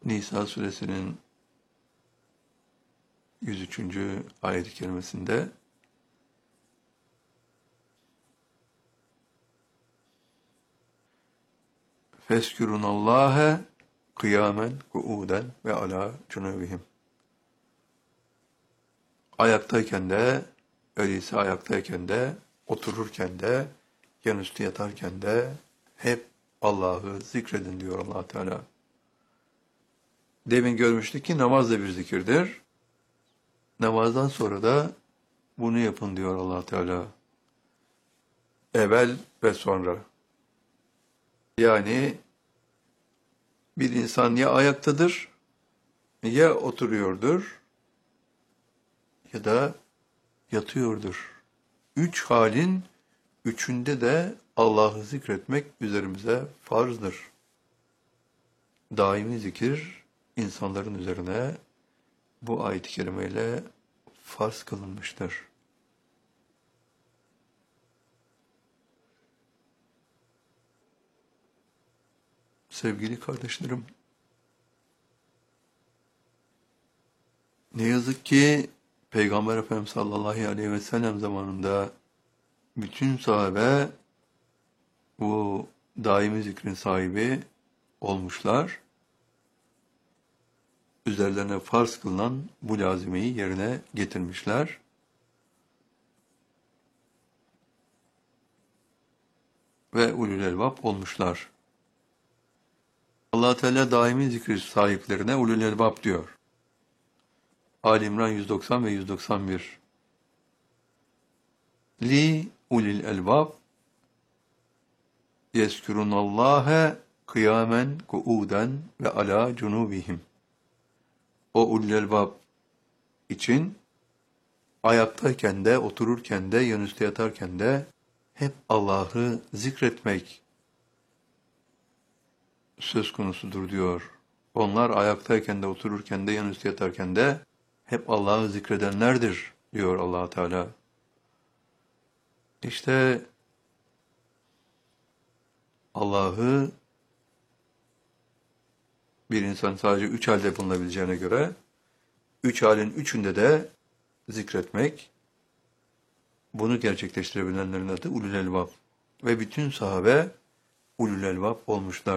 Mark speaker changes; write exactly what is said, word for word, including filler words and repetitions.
Speaker 1: Nisa suresinin yüz üçüncü ayet-i kerimesinde Feskürunallâhe kıyamen kuuden ve ala cunubihim. Ayaktayken de, öyleyse ayaktayken de, otururken de, yanüstü yatarken de hep Allah'ı zikredin diyor Allah Teala. Demin görmüştük ki namaz da bir zikirdir. Namazdan sonra da bunu yapın diyor Allah Teala. Evvel ve sonra. Yani bir insan ya ayaktadır, ya oturuyordur, ya da yatıyordur. Üç halin üçünde de Allah'ı zikretmek üzerimize farzdır. Daimi zikir insanların üzerine bu ayet-i kerimeyle farz kılınmıştır. Sevgili kardeşlerim, ne yazık ki Peygamber Efendimiz sallallahu aleyhi ve sellem zamanında bütün sahabe bu daimi zikrin sahibi olmuşlar. Üzerlerine farz kılınan bu lazimeyi yerine getirmişler. Ve ulul elbab olmuşlar. Allah Teala daimi zikir sahiplerine ulul elbab diyor. Ali İmran yüz doksan ve yüz doksan bir. Li ulil elbab yezkurunallâhe kıyamen kuuden ve ala cunubihim. O ulul elbab için ayaktayken de, otururken de, yanüstü yatarken de hep Allah'ı zikretmek söz konusudur diyor. Onlar ayaktayken de, otururken de, yanüstü yatarken de hep Allah'ı zikredenlerdir diyor Allah Teala. İşte Allah'ı bir insan sadece üç halde bulunabileceğine göre üç halin üçünde de zikretmek, bunu gerçekleştirebilenlerin adı ulul elbab ve bütün sahabe ulul elbab olmuşlar.